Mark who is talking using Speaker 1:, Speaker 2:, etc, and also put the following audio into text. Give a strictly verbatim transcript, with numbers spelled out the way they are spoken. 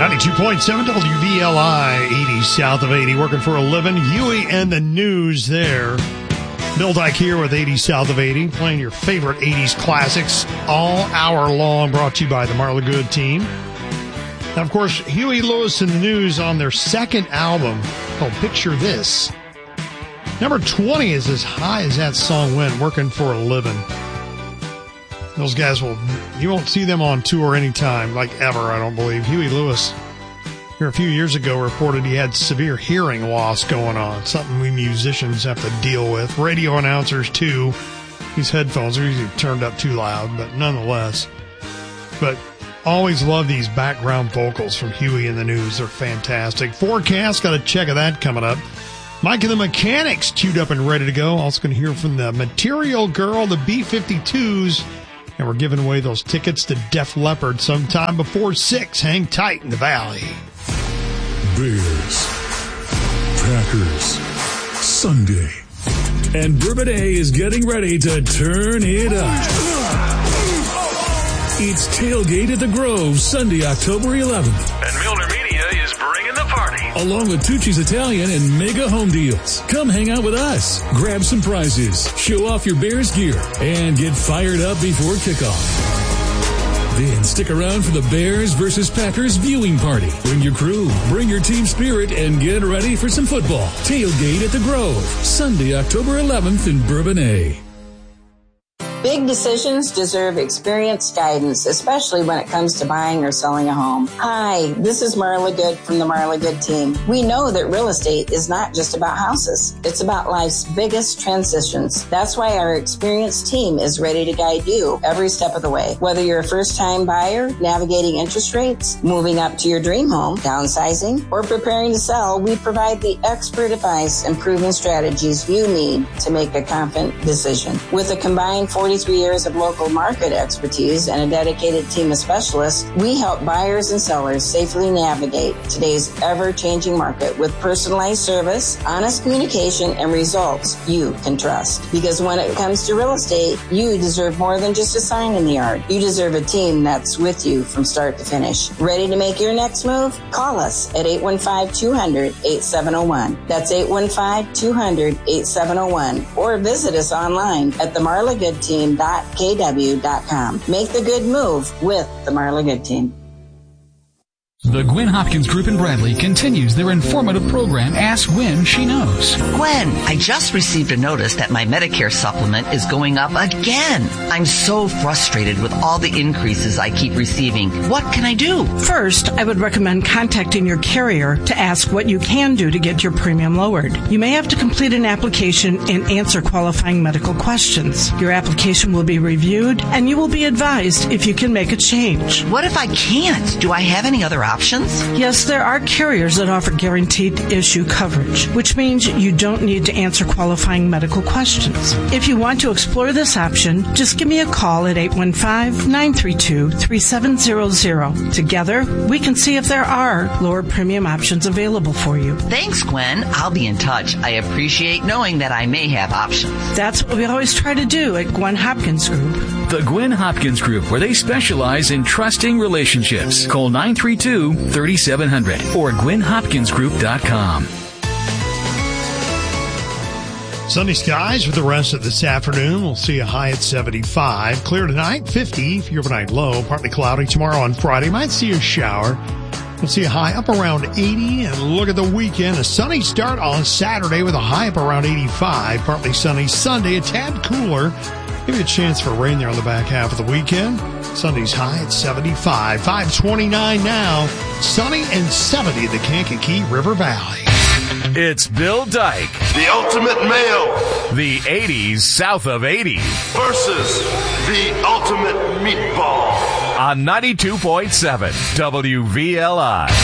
Speaker 1: ninety-two point seven W V L I, eighty south of eighty, working for a living. Huey and the News there. Bill Dyke here with eighty south of eighty, playing your favorite eighties classics all hour long, brought to you by the Marla Good team. Now, of course, Huey Lewis and the News on their second album called Picture This. Number twenty is as high as that song went, Working for a Living. Those guys will, you won't see them on tour anytime, like ever, I don't believe. Huey Lewis, here a few years ago, reported he had severe hearing loss going on, something we musicians have to deal with. Radio announcers, too. These headphones are usually turned up too loud, but nonetheless. But always love these background vocals from Huey and the News. They're fantastic. Forecast, got a check of that coming up. Mike and the Mechanics queued up and ready to go. Also going to hear from the Material Girl, the B fifty-twos. And we're giving away those tickets to Def Leppard sometime before six. Hang tight in the Valley.
Speaker 2: Bears, Packers, Sunday. And Bourbonnais is getting ready to turn it up. It's Tailgate at the Grove, Sunday, October eleventh.
Speaker 3: And Milner Media is bringing the party.
Speaker 2: Along with Tucci's Italian and Mega Home Deals. Come hang out with us, grab some prizes, show off your Bears gear, and get fired up before kickoff. Then stick around for the Bears versus Packers viewing party. Bring your crew, bring your team spirit, and get ready for some football. Tailgate at the Grove, Sunday, October eleventh in Bourbonnais.
Speaker 4: Big decisions deserve experienced guidance, especially when it comes to buying or selling a home. Hi, this is Marla Good from the Marla Good team. We know that real estate is not just about houses. It's about life's biggest transitions. That's why our experienced team is ready to guide you every step of the way. Whether you're a first-time buyer, navigating interest rates, moving up to your dream home, downsizing, or preparing to sell, we provide the expert advice and proven strategies you need to make a confident decision. With a combined forty forty-three years of local market expertise and a dedicated team of specialists, we help buyers and sellers safely navigate today's ever-changing market with personalized service, honest communication, and results you can trust. Because when it comes to real estate, you deserve more than just a sign in the yard. You deserve a team that's with you from start to finish. Ready to make your next move? Call us at eight one five, two hundred, eight seven zero one. That's eight one five, two hundred, eight seven zero one. Or visit us online at the marla good team dot k w dot com. Make the good move with the Marla Good team.
Speaker 5: The Gwen Hopkins Group in Bradley continues their informative program, Ask Gwen She Knows.
Speaker 6: Gwen, I just received a notice that my Medicare supplement is going up again. I'm so frustrated with all the increases I keep receiving. What can I do?
Speaker 7: First, I would recommend contacting your carrier to ask what you can do to get your premium lowered. You may have to complete an application and answer qualifying medical questions. Your application will be reviewed, and you will be advised if you can make a change.
Speaker 6: What if I can't? Do I have any other options? Options?
Speaker 7: Yes, there are carriers that offer guaranteed issue coverage, which means you don't need to answer qualifying medical questions. If you want to explore this option, just give me a call at eight one five, nine three two, three seven zero zero. Together, we can see if there are lower premium options available for you.
Speaker 6: Thanks, Gwen. I'll be in touch. I appreciate knowing that I may have options.
Speaker 7: That's what we always try to do at Gwen Hopkins Group.
Speaker 5: The Gwen Hopkins Group, where they specialize in trusting relationships. Call nine three two, three seven zero zero or gwen hopkins group dot com.
Speaker 1: Sunny skies for the rest of this afternoon. We'll see a high at seventy-five. Clear tonight, fifty for your overnight low. Partly cloudy tomorrow on Friday. Might see a shower. We'll see a high up around eighty. And look at the weekend. A sunny start on Saturday with a high up around eighty-five. Partly sunny Sunday, a tad cooler. Maybe a chance for rain there on the back half of the weekend. Sunday's high at seventy-five. five twenty-nine now. Sunny and seventy in the Kankakee River Valley.
Speaker 3: It's Bill Dyke,
Speaker 8: the ultimate male,
Speaker 3: the eighties south of eighty,
Speaker 8: versus the ultimate meatball
Speaker 3: on ninety-two point seven W V L I.